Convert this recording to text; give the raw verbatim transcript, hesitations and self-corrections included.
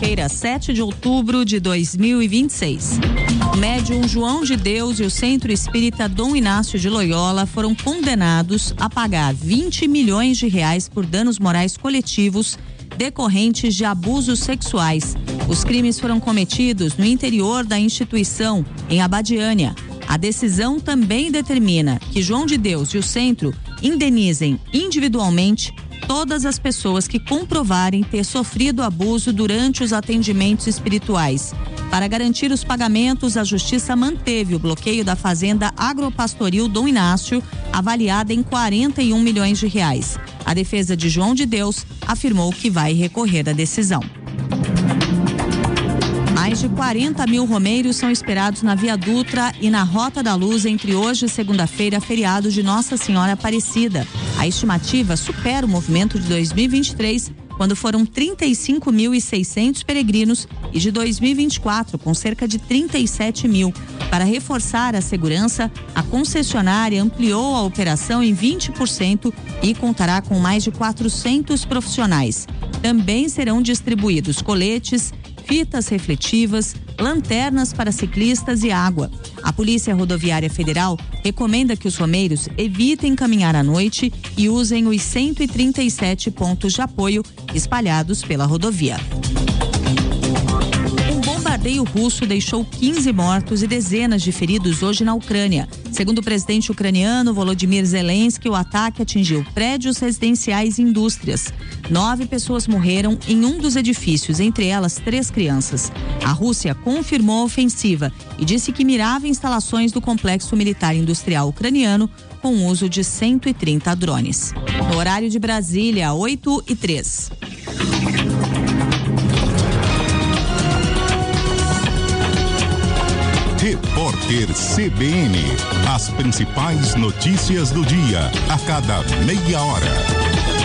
segunda-feira, sete de outubro de dois mil e vinte e seis. O médium João de Deus e o Centro Espírita Dom Inácio de Loyola foram condenados a pagar vinte milhões de reais por danos morais coletivos decorrentes de abusos sexuais. Os crimes foram cometidos no interior da instituição, em Abadiânia. A decisão também determina que João de Deus e o Centro indenizem individualmente todas as pessoas que comprovarem ter sofrido abuso durante os atendimentos espirituais. Para garantir os pagamentos, a Justiça manteve o bloqueio da Fazenda Agropastoril Dom Inácio, avaliada em quarenta e um milhões de reais. A defesa de João de Deus afirmou que vai recorrer da decisão. Mais de quarenta mil romeiros são esperados na Via Dutra e na Rota da Luz entre hoje e segunda-feira, feriado de Nossa Senhora Aparecida. A estimativa supera o movimento de dois mil e vinte e três, quando foram trinta e cinco mil e seiscentos peregrinos, e de dois mil e vinte e quatro, com cerca de trinta e sete mil. Para reforçar a segurança, a concessionária ampliou a operação em vinte por cento e contará com mais de quatrocentos profissionais. Também serão distribuídos coletes, fitas refletivas, lanternas para ciclistas e água. A Polícia Rodoviária Federal recomenda que os romeiros evitem caminhar à noite e usem os cento e trinta e sete pontos de apoio espalhados pela rodovia. Um bombardeio russo deixou quinze mortos e dezenas de feridos hoje na Ucrânia. Segundo o presidente ucraniano Volodymyr Zelensky, o ataque atingiu prédios residenciais e indústrias. Nove pessoas morreram em um dos edifícios, entre elas três crianças. A Rússia confirmou a ofensiva e disse que mirava instalações do complexo militar industrial ucraniano com o uso de cento e trinta drones. No horário de Brasília, oito e três. Repórter C B N. As principais notícias do dia, a cada meia hora.